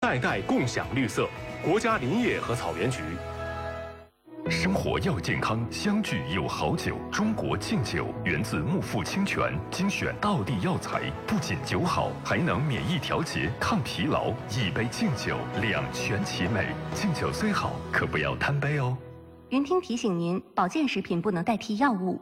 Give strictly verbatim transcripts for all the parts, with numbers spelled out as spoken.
代代共享绿色。国家林业和草原局。 生活要健康，相聚有好酒。中国敬酒源自木富清泉精选道地药材，不仅酒好，还能免疫调节、抗疲劳。一杯敬酒，两全其美。敬酒虽好，可不要贪杯哦。 云听提醒您，保健食品不能代替药物。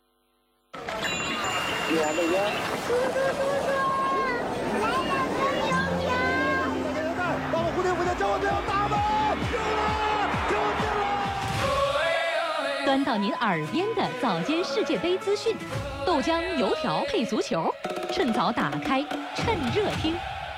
你好，美娟。叔叔，叔叔，来了公牛票！ 帮我蝴蝶蝴蝶，叫我不要打吧！救了，救命了！ 端到您耳边的早间世界杯资讯，豆浆油条配足球，趁早打开，趁热听。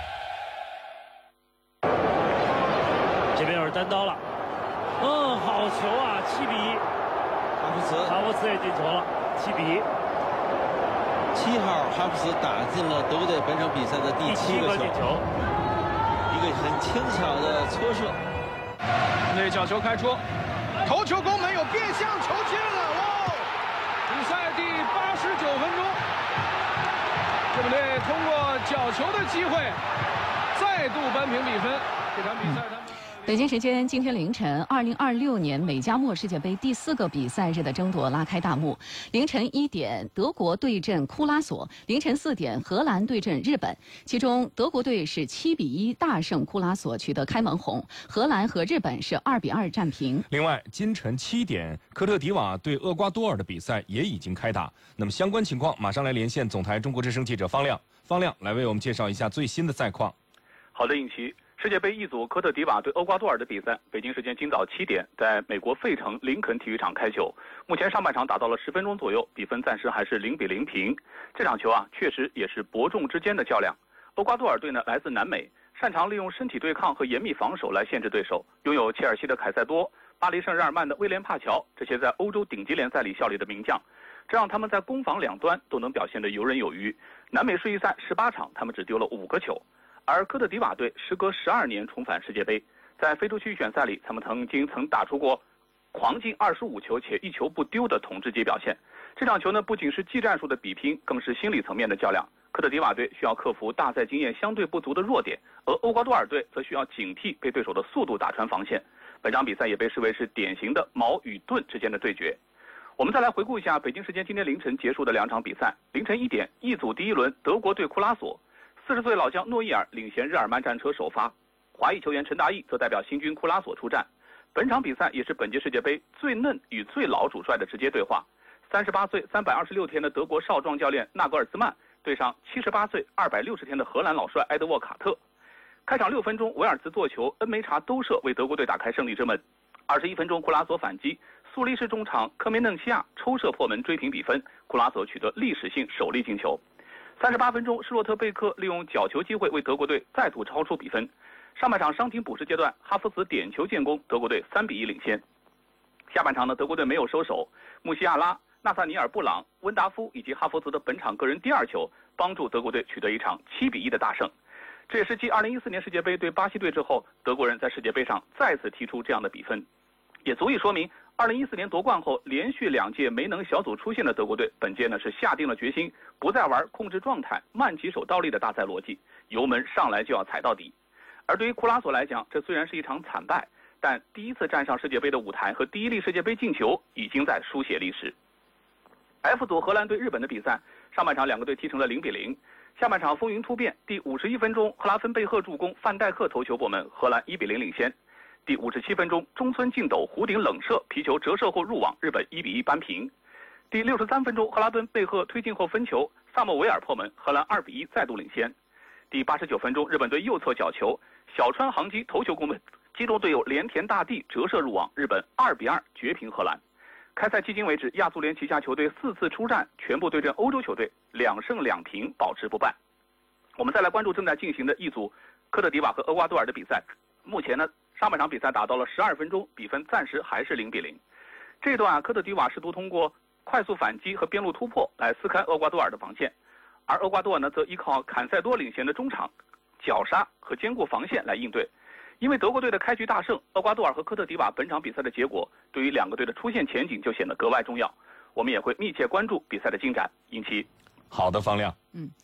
这边有人单刀了，嗯，好球啊，七比一。 哈弗茨， 哈弗茨也进球了，七比一。 七号哈弗茨打进了德国队本场比赛的第七个进球， 一个很轻巧的搓射。 内角球开出，头球攻门有变向，球进了！哇！比赛第八十九分钟，日本队通过角球的机会，再度扳平比分。这场比赛他们。 北京时间今天凌晨，二零二六年美加墨世界杯第四个比赛日的争夺拉开大幕。凌晨一点，德国对阵库拉索；凌晨四点，荷兰对阵日本。其中，德国队是七比一大胜库拉索，取得开门红；荷兰和日本是二比二战平。 另外，今晨七点，科特迪瓦对厄瓜多尔的比赛也已经开打。那么相关情况，马上来连线总台中国之声记者方亮。方亮来为我们介绍一下最新的赛况。 好的，尹奇。世界杯一组科特迪瓦对厄瓜多尔的比赛，北京时间今早七点，在美国费城林肯体育场开球。目前上半场打到了十分钟左右，比分暂时还是零比零平。这场球啊，确实也是伯仲之间的较量。厄瓜多尔队呢来自南美，擅长利用身体对抗和严密防守来限制对手，拥有切尔西的凯塞多、巴黎圣日耳曼的威廉帕乔这些在欧洲顶级联赛里效力的名将，这让他们在攻防两端都能表现得游刃有余。南美世预赛十八场，他们只丢了五个球。而科特迪瓦队时隔十二年重返世界杯，在非洲区预选赛里，他们曾经曾打出过狂进二十五球且一球不丢的统治级表现。这场球呢，不仅是技战术的比拼，更是心理层面的较量。科特迪瓦队需要克服大赛经验相对不足的弱点，而厄瓜多尔队则需要警惕被对手的速度打穿防线。本场比赛也被视为是典型的矛与盾之间的对决。我们再来回顾一下北京时间今天凌晨结束的两场比赛。凌晨一点，一组第一轮，德国对库拉索。四十岁老将诺伊尔领衔日耳曼战车首发，华裔球员陈大义则代表新军库拉索出战。本场比赛也是本届世界杯最嫩与最老主帅的直接对话。三十八岁三百二十六天的德国少壮教练纳格尔兹曼对上七十八岁二百六十天的荷兰老帅埃德沃卡特。开场六分钟，维尔茨做球，恩梅查兜射为德国队打开胜利之门。二十一分钟，库拉索反击，苏黎世中场科梅嫩西亚抽射破门追平比分，库拉索取得历史性首粒进球。三十八分钟，施洛特贝克利用角球机会为德国队再度超出比分。上半场伤停补时阶段，哈弗茨点球建功，德国队三比一领先。下半场呢，德国队没有收手，穆西亚拉、纳萨尼尔·布朗、温达夫以及哈弗茨的本场个人第二球，帮助德国队取得一场七比一的大胜。这也是继二零一四年世界杯对巴西队之后，德国人在世界杯上再次踢出这样的比分，也足以说明二零一四年夺冠后连续两届没能小组出线的德国队，本届呢是下定了决心，不再玩控制状态、慢起手倒立的大赛逻辑，油门上来就要踩到底。而对于库拉索来讲，这虽然是一场惨败，但第一次站上世界杯的舞台和第一粒世界杯进球已经在书写历史。F 组荷兰对日本的比赛，上半场两个队踢成了零比零，下半场风云突变，第五十一分钟，赫拉芬贝赫助攻，范戴克头球破门，荷兰一比零领先。第五十七分钟，中村敬斗弧顶冷射，皮球折射后入网，日本一比一扳平。第六十三分钟，赫拉敦贝赫推进后分球，萨莫维尔破门，荷兰二比一再度领先。第八十九分钟，日本队右侧角球，小川航基头球攻门，击中队友连田大地折射入网，日本二比二绝平荷兰。开赛迄今为止，亚足联旗下球队四次出战，全部对阵欧洲球队，两胜两平，保持不败。我们再来关注正在进行的一组科特迪瓦和厄瓜多尔的比赛。目前呢，上半场比赛打到了十二分钟，比分暂时还是零比零。这一段啊，科特迪瓦试图通过快速反击和边路突破来撕开厄瓜多尔的防线，而厄瓜多尔呢，则依靠坎塞多领衔的中场绞杀和兼顾防线来应对。因为德国队的开局大胜，厄瓜多尔和科特迪瓦本场比赛的结果对于两个队的出线前景就显得格外重要。我们也会密切关注比赛的进展。尹奇， 好的，方亮。 嗯。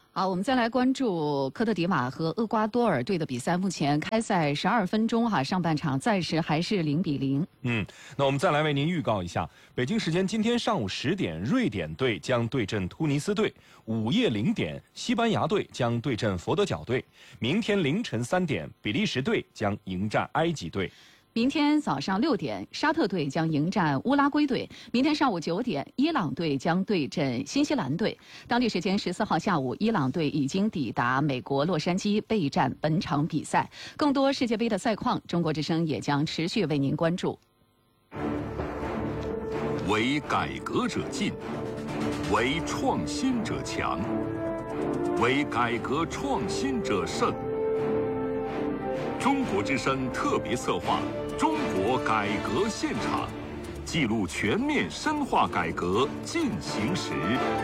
好，我们再来关注科特迪瓦和厄瓜多尔队的比赛。目前开赛十二分钟哈，上半场暂时还是零比零。 嗯，那我们再来为您预告一下，北京时间今天上午十点，瑞典队将对阵突尼斯队；午夜零点，西班牙队将对阵佛得角队；明天凌晨三点，比利时队将迎战埃及队。 明天早上六点，沙特队将迎战乌拉圭队；明天上午九点，伊朗队将对阵新西兰队。当地时间十四号下午，伊朗队已经抵达美国洛杉矶备战本场比赛。更多世界杯的赛况，中国之声也将持续为您关注。 为改革者进，为创新者强，为改革创新者胜。中国之声特别策划《中国改革现场》，记录全面深化改革进行时。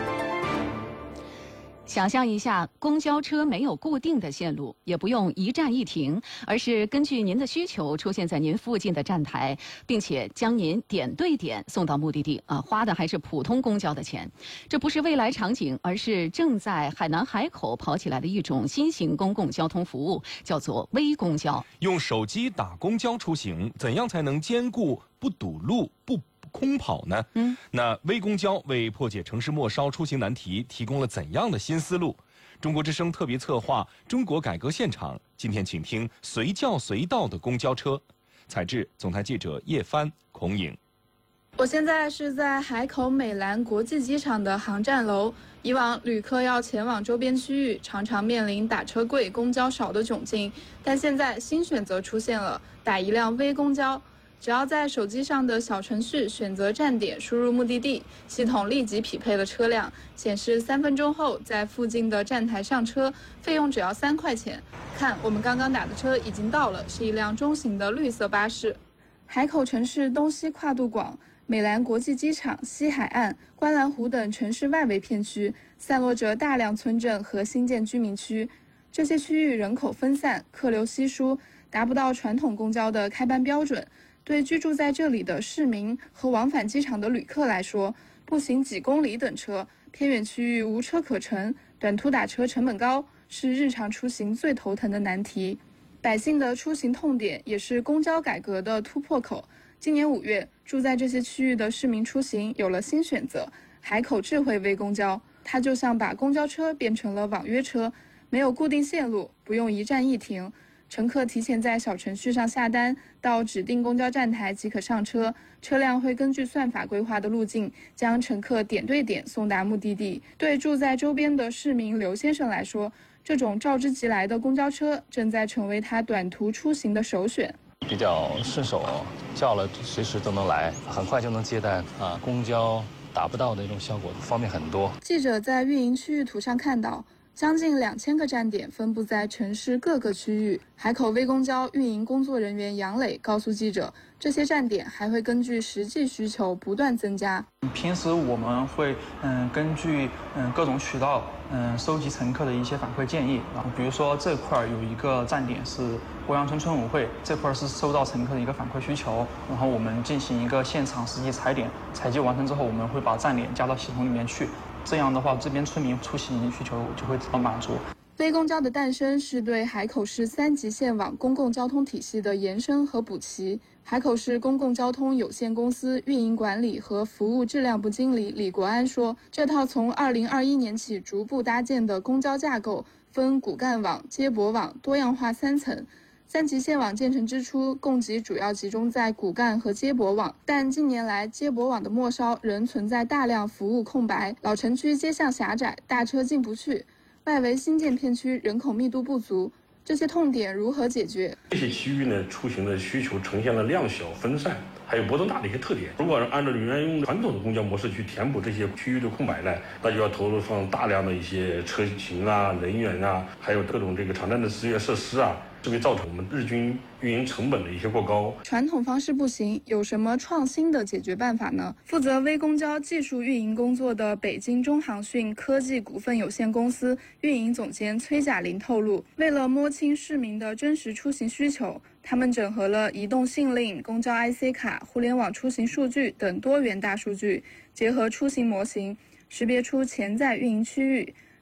想象一下，公交车没有固定的线路，也不用一站一停，而是根据您的需求出现在您附近的站台，并且将您点对点送到目的地啊，花的还是普通公交的钱。这不是未来场景，而是正在海南海口跑起来的一种新型公共交通服务，叫做微公交。 用手机打公交出行，怎样才能兼顾不堵路、不空跑呢？嗯，那微公交为破解城市末梢出行难题提供了怎样的新思路？中国之声特别策划《中国改革现场》，今天请听随叫随到的公交车。采制总台记者叶帆、孔颖。 我现在是在海口美兰国际机场的航站楼。以往旅客要前往周边区域，常常面临打车贵、公交少的窘境，但现在新选择出现了，打一辆微公交。只要在手机上的小程序选择站点，输入目的地，系统立即匹配了车辆，显示三分钟后在附近的站台上车，费用只要三块钱。看，我们刚刚打的车已经到了，是一辆中型的绿色巴士。海口城市东西跨度广，美兰国际机场、西海岸、观澜湖等城市外围片区，散落着大量村镇和新建居民区。这些区域人口分散，客流稀疏，达不到传统公交的开班标准。对居住在这里的市民和往返机场的旅客来说，步行几公里等车，偏远区域无车可乘，短途打车成本高，是日常出行最头疼的难题。百姓的出行痛点也是公交改革的突破口。今年五月，住在这些区域的市民出行有了新选择——海口智慧微公交。它就像把公交车变成了网约车，没有固定线路，不用一站一停。乘客提前在小程序上下单，到指定公交站台即可上车，车辆会根据算法规划的路径，将乘客点对点送达目的地。对住在周边的市民刘先生来说，这种召之即来的公交车正在成为他短途出行的首选。 比较顺手，叫了随时都能来，很快就能接单啊，公交达不到的一种效果，方便很多。 记者在运营区域图上看到，将近两千个站点分布在城市各个区域。海口微公交运营工作人员杨磊告诉记者，这些站点还会根据实际需求不断增加。 平时我们会嗯根据嗯各种渠道嗯收集乘客的一些反馈建议，然后比如说这块有一个站点是鄱阳村村委会，这块是收到乘客的一个反馈需求，然后我们进行一个现场实际踩点，采集完成之后，我们会把站点加到系统里面去。这样的话，这边村民出行需求就会得到满足。 微公交的诞生是对海口市三级线网公共交通体系的延伸和补齐。海口市公共交通有限公司运营管理和服务质量部经理李国安说，这套从二零二一年起逐步搭建的公交架构分骨干网、接驳网、多样化三层。三级线网建成之初，供给主要集中在骨干和接驳网，但近年来接驳网的末梢仍存在大量服务空白，老城区街巷狭窄，大车进不去，外围新建片区人口密度不足，这些痛点如何解决？ 这些区域呢，出行的需求呈现了量小分散，还有波动大的一些特点。如果按照原来用传统的公交模式去填补这些区域的空白呢，那就要投入上大量的一些车型啊、人员啊，还有各种这个场站的资源设施啊，这会造成我们日均运营成本的一些过高。 传统方式不行，有什么创新的解决办法呢？负责微公交技术运营工作的北京中航讯科技股份有限公司运营总监崔甲林透露，为了摸清市民的真实出行需求，他们整合了移动信令、公交 I C 卡、互联网出行数据等多元大数据，结合出行模型，识别出潜在运营区域，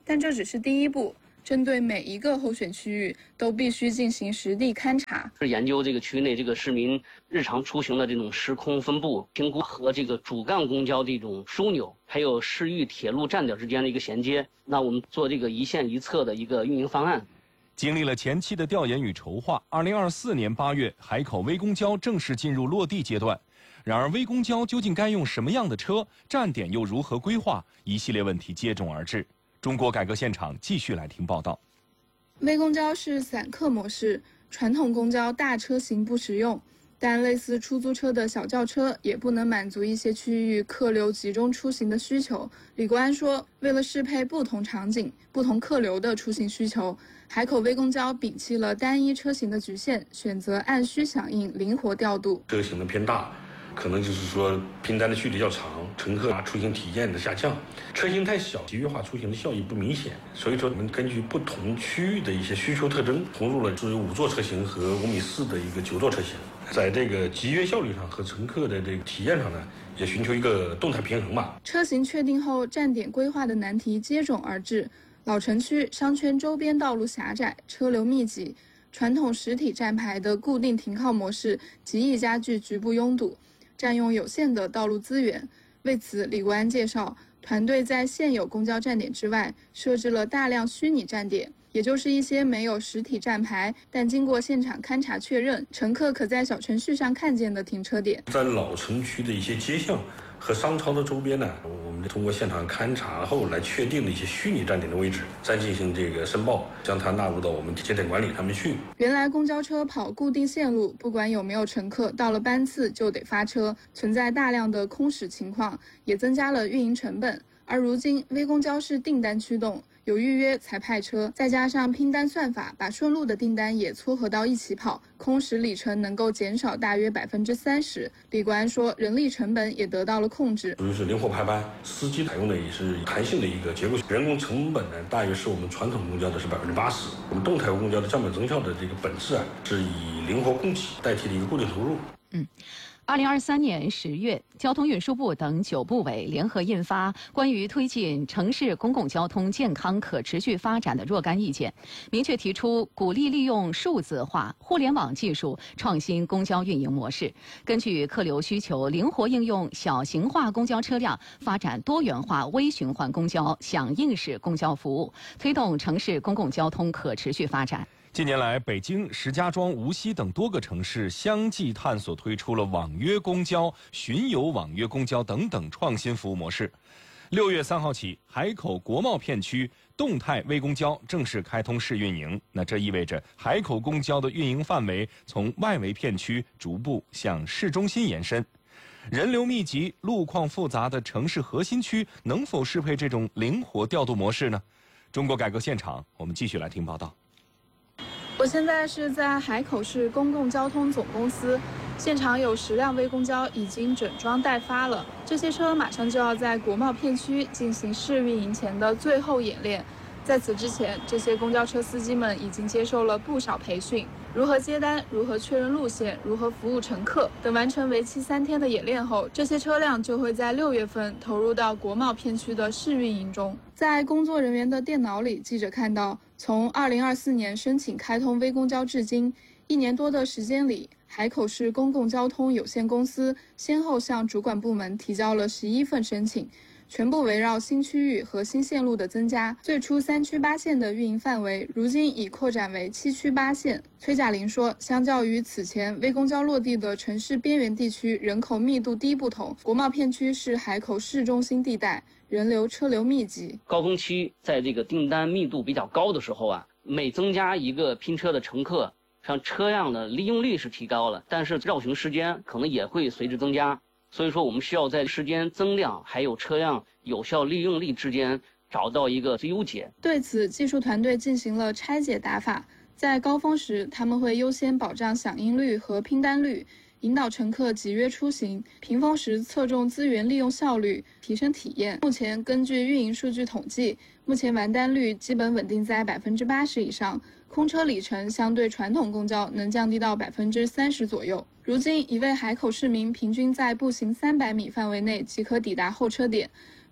但这只是第一步。针对每一个候选区域，都必须进行实地勘察， 是研究这个区内这个市民日常出行的这种时空分布，评估和这个主干公交的一种枢纽，还有市域铁路站点之间的一个衔接。那我们做这个一线一策的一个运营方案。 经历了前期的调研与筹划，二零二四年八月，海口微公交正式进入落地阶段。然而，微公交究竟该用什么样的车？站点又如何规划？一系列问题接踵而至。中国改革现场继续来听报道。 微公交是散客模式，传统公交大车型不实用，但类似出租车的小轿车也不能满足一些区域客流集中出行的需求。李国安说，为了适配不同场景、不同客流的出行需求，海口微公交摒弃了单一车型的局限，选择按需响应，灵活调度。 车型的偏大，可能就是说拼单的距离较长，乘客出行体验的下降；车型太小，集约化出行的效益不明显。所以说，我们根据不同区域的一些需求特征，投入了只有五座车型和五米四的一个九座车型。在这个集约效率上和乘客的这个体验上呢，也寻求一个动态平衡吧。 车型确定后，站点规划的难题接踵而至。老城区商圈周边道路狭窄，车流密集，传统实体站牌的固定停靠模式极易加剧局部拥堵，占用有限的道路资源。为此，李国安介绍，团队在现有公交站点之外设置了大量虚拟站点，也就是一些没有实体站牌，但经过现场勘查确认，乘客可在小程序上看见的停车点。 在老城区的一些街巷和商超的周边呢，我们通过现场勘查后来确定的一些虚拟站点的位置，再进行这个申报，将它纳入到我们节点管理上面去。 原来公交车跑固定线路，不管有没有乘客，到了班次就得发车，存在大量的空驶情况，也增加了运营成本。而如今微公交是订单驱动，有预约才派车，再加上拼单算法，把顺路的订单也撮合到一起跑，空驶里程能够减少大约百分之三十。李国安说，人力成本也得到了控制， 属于是灵活排班，司机采用的也是弹性的一个结构，人工成本呢大约是我们传统公交的是百分之八十。我们动态公交的降本增效的这个本质啊，是以灵活供给代替了一个固定投入。 嗯。二零二三年十月，交通运输部等九部委联合印发《关于推进城市公共交通健康可持续发展的若干意见》，明确提出鼓励利用数字化、互联网技术创新公交运营模式，根据客流需求灵活应用小型化公交车辆，发展多元化微循环公交、响应式公交服务，推动城市公共交通可持续发展。 近年来，北京、石家庄、无锡等多个城市相继探索推出了网约公交、巡游网约公交等等创新服务模式。六月三号起，海口国贸片区动态微公交正式开通试运营。那这意味着海口公交的运营范围从外围片区逐步向市中心延伸。人流密集、路况复杂的城市核心区能否适配这种灵活调度模式呢？中国改革现场，我们继续来听报道。 我现在是在海口市公共交通总公司，现场有十辆微公交已经整装待发了。这些车马上就要在国贸片区进行试运营前的最后演练。在此之前，这些公交车司机们已经接受了不少培训，如何接单，如何确认路线，如何服务乘客等。完成为期三天的演练后，这些车辆就会在六月份投入到国贸片区的试运营中。在工作人员的电脑里，记者看到，从二零二四年申请开通微公交至今，一年多的时间里，海口市公共交通有限公司先后向主管部门提交了十一份申请，全部围绕新区域和新线路的增加。最初三区八线的运营范围，如今已扩展为七区八线。崔贾玲说，相较于此前微公交落地的城市边缘地区人口密度低不同，国贸片区是海口市中心地带，人流车流密集。 高峰期在这个订单密度比较高的时候啊，每增加一个拼车的乘客，像车辆的利用率是提高了，但是绕行时间可能也会随之增加。所以说，我们需要在时间增量还有车辆有效利用率之间找到一个最优解。 对此，技术团队进行了拆解打法，在高峰时，他们会优先保障响应率和拼单率，引导乘客集约出行；平峰时侧重资源利用效率，提升体验。目前根据运营数据统计，目前完单率基本稳定在百分之八十以上，空车里程相对传统公交能降低到百分之三十左右。如今，一位海口市民平均在步行三百米范围内即可抵达候车点，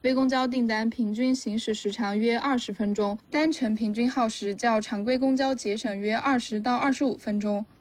微公交订单平均行驶时长约二十分钟，单程平均耗时较常规公交节省约二十到二十五分钟。